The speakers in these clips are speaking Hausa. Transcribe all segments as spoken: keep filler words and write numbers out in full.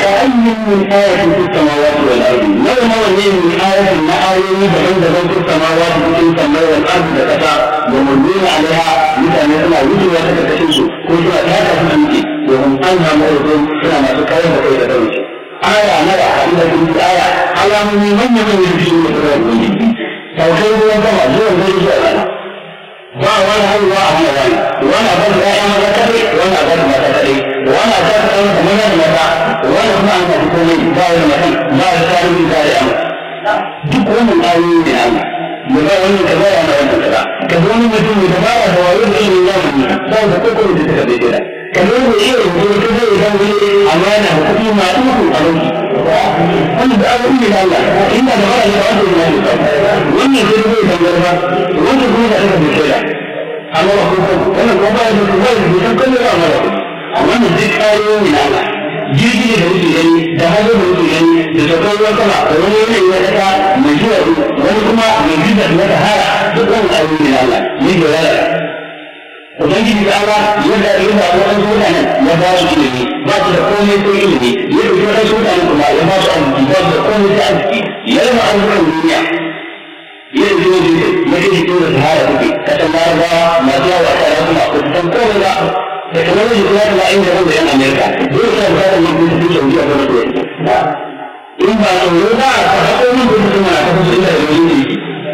وكأي من آية في السماوات والأرض نوع نوع من آية ما آية عند في السماوات في السماء والأرض لكتا ومرضون عليها مثل ما وجد وتكتشفوا كنت أتاك في أنت وهم أنها مرضون كما تكرم كيف تروج آية نرى إذا كنت آية على من من من يجب أن توحيد وطمع زور ذلك الأنا ba wani haihuwa a hana wani wani abin da ya maza kaɗai wani abin da mata kaɗai wani abin da ɗan kamar da mata wani kuma an tafi komai ba wani mutum ba da tarihi da ya duk wannan ayoyi ne Allah da ba wani ka zaya na wannan kaza ka zo wani mutum da ba da wayo da ilimin zamani ba da kokoro da ta bai da ka zo da iya rubutu ka zai idan wani amma yana da kuɗi ma ɗin ku a ranki wannan da ayoyi ne Allah inda da ba da wanda ya yi wannan sai zai dangar ba wannan kuma da aka bai da amma ba ko wannan ko ba da ko ba da san kallon amma da wannan duk ayoyi ne Allah jirgi da wuce gani da hazo da wuce gani da sauran ruwan sama da wani yanayi na kasa mai zuwa wani kuma mai jiza da ta hara duk wani ayoyi ne Allah ne da wala ubangiji da Allah yadda ya ba wannan mutanen ya ba su ilimi ba su da komai sai ilimi ya dauki wannan mutanen kuma ya ba su arziki ba su da komai sai arziki ya raba arziki duniya ya yi zuwa jirgin ya ce jikin da sahara suke kasan larabawa masu yawa a tare suna kusan komai ba da kamar da kuma ta la'ayin da wanda yan Amerika dole suna bukatar yin kuma su sauki a kuma tuwai in ba tsoro ba a haƙo min kuma su mana kafa su inda da wani ne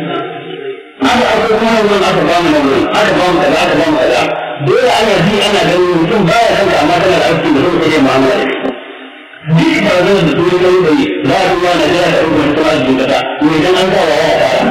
aka aka kuma wurin aka ba mu na wurin aka ba mu kaza aka ba mu kaza dole ana ji ana ganin mutum baya kanka amma tana da arziki da zai iya mu'amala da duk ba zan da turi kai da yi za a kuma na jira da rubuta kuma da jinkata to idan an kawo ya fara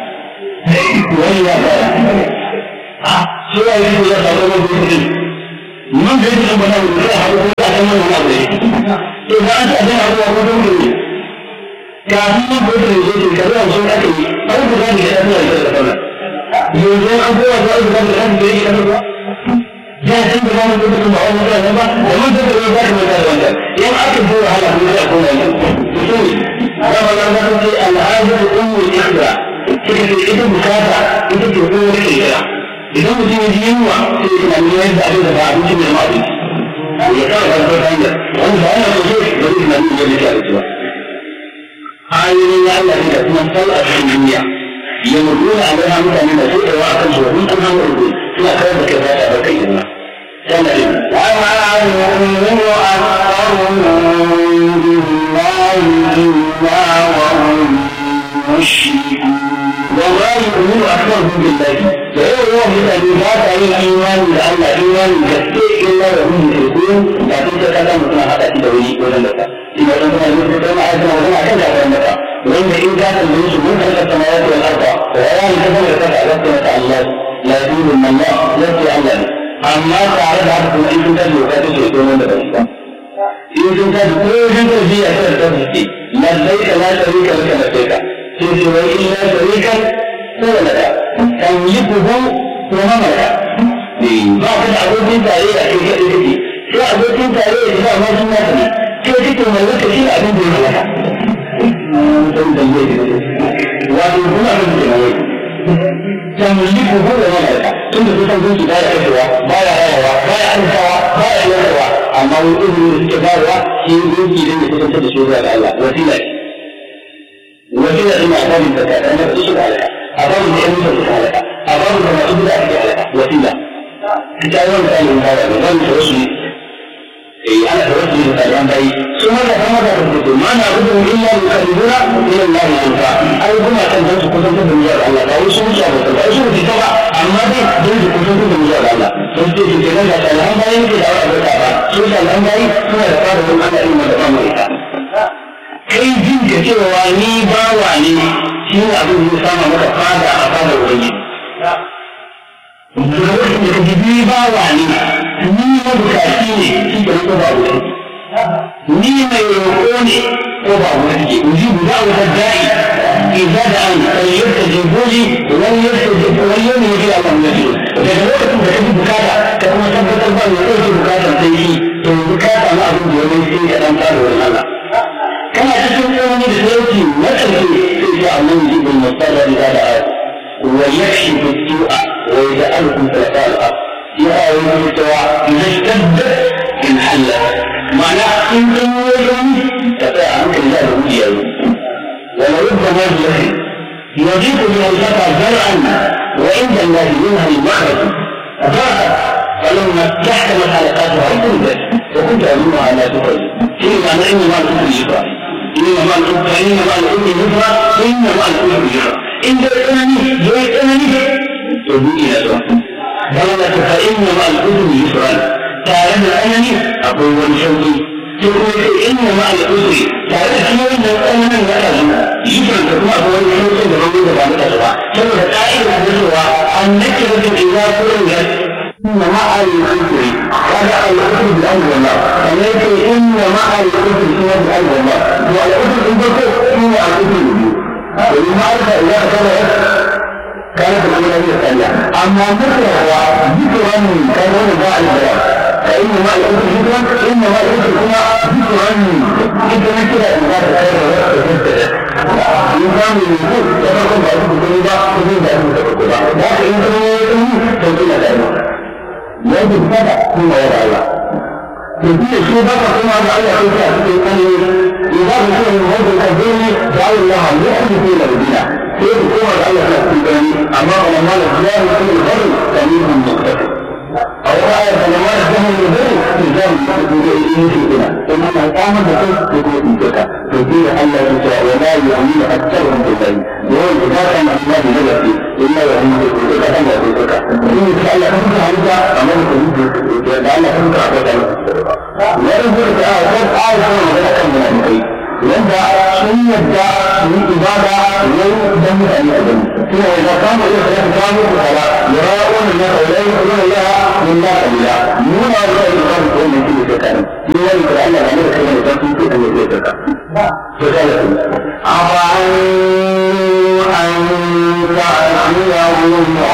wani ya fara a so ya yi ya fara wani mutum man da yake ba na wani zai haɗu ko da kan wani abu to ba an ta da abu ko don ne kafin mun gudu da yake da ruwan sun aka yi an ku da ya da ya da kana yanzu an kowa da da da kan da yake da ya san da wani gudu da wani da ba da mun da da ba da wanda in aka zo hala ko da ko ne to da wannan da ke al'ada ummu ikhra kike ita bukata ita ce ko ne kira idan mutum ya ji yunwa sai ya tunani yadda abin da ba abinci mai ma'abi ya kawo da ta hanyar wani ba yana sosai da zai tunani yadda ke abinci ba ayoyin ya Allah ne da kuma sal a cikin duniya ya mutu da alaiha mutane da su ɗawa a kan su wani an hanyar rubu suna kawar da kai ba ta barka yi وما يؤمن أكثرهم بالله إلا وهم مشركون وما يؤمن أكثرهم بالله فهو من الناس عن الإيمان لأن الإيمان يكفي إلا وهم مشركون لكن تتكلم مثل هذا الدولي وذنبك إذا كنت يقول كما أعلم وما كذا وذنبك وإن إن كان الناس من خلق السماوات والأرض ويرى كذا يتبع ربنا الله لا يدين من الله يرجع الله amma tare da haka kuma in sun tashi wa kasu ce domin da bashi ba in sun tashi ko sun tashi a kan da bashi lallai ka la sharika laka labbaika sai ce wai in la sharika ko wala da kan yi kuhu ko mamaka ba ka da abokin tare a kai kai kake sai abokin tare ya sa ma sun nasa ne kai kake mallaka shi abin da ya mallaka mutum da zai wato kuma abin da ya mallaka tamliku ko da malaka tunda su san gunki baya kashewa baya rayawa baya alfawa baya yarwa amma wani izini da suke bayarwa shi gunki din da kusantar da shi zuwa ga Allah wasila wasila din ma abin da ka da su da alaka abin da yanzu da alaka abin da masu da ake alaka wasila kita yawan da yin bawa ne wannan wasu eh ana da wasu da yan bai su ma da kuma da rubutu ma na rubutu illa bi kalbura ila Allah subha ai kuma kan da su kusantar da mu zuwa Allah ba wasu musa ba ba su ji ba amma dai don su kusantar da mu zuwa Allah sun ce su kenan da Allah bayan ke da wata ba su da Allah bai suna da fara mun Allah ilmi da mu ita kai jin da cewa ni bawa ne shi ne abin da ya sama maka fada a fada ubangiji lokacin da kaji ni bawa ne ni mabukaci ne shi ke ko ba wani ni mai roƙo ne ko ba wani ke uji guda wata da'i idza da an sayyarta jibuli wani yadda wani ne yake a kan gaji daga lokacin da kaji bukata ka kuma tabbatar ba ne ɗauke bukatar sai shi to bukata na abin da wani sai ka ɗan fara wani Allah kana cikin tsanani da sauki na ƙarfi sai shi a nan jibin musalla da da ويكشف السوء ويجعلكم خلفاء الارض يا ايها السواء اذا اشتدت انحلت معناه ان الزمان يضيق به الفتى زرعا وعند الله منها المخرج ضاقت فلما تحكمت حلقاتها كنت وكنت أظنها لا تخرج فيه معنى إن مع الكفر يسرى إن مع الكفر فإن مع الكفر يسرى فإن مع الكفر يسرى إن جئتني جئتني تبني يسرى قالت فإن مع الكفر يسرى تعلم أنني أقول ونشوقي تقول إن مع الكفر تعلم أن الأمن يسرى تكون أقول ونشوقي برمضة بعد كسرى فلو تتعيد النسوة أن نكرة إذا كرمت إن مع الكفر هذا الكفر بالأمر والله ولكن إن مع الكفر هو بالأمر والله والكفر إن كفر هو الكفر الوجود والمعرفة إذا كانت كانت الأولى الثانية أما مثل هو ذكرا كان هو باع البيان فإن مع الكفر ذكرا إن مع الكفر هو ذكرا ذكرا كده إذا كان الإنسان يقول تفرق بعض الكتب ومن بعض الكتب لكن إن تنقل دائما يجب هذا ثم وضع الله يقول الشيء بقى ثم وضع الله في الكتاب إذا بكون الموضوع الكبير جعل الله يحدث في الأرضنا كيف يكون وضع الله في الكتاب أمام الله الإسلام في الغرب تميم مختلف أو رأي فلما يفهم البر في الجنة يمشينا إنما الآمن بكل تكون تلك تقول ألا تسرع ولا يؤمن أكثرهم بالله يقول إذا كان الله نجسي إلا يؤمن تلك ألا تسرع إن شاء الله كنت عنك أمامك لأن كنت أعطيك ويقول تعالى قد أعرف ولكن من المعيد لذا سنة من إبادة ويدم أن يأذن فيها إذا كانوا يتكامل فلا يراؤون الناس ولا يقولون لها من لا قبلا من أولا يقام كل من كل سكان من ذلك لأن الأمير كما يتكامل في أن يتكامل فسألة أفعنوا أن تعلمهم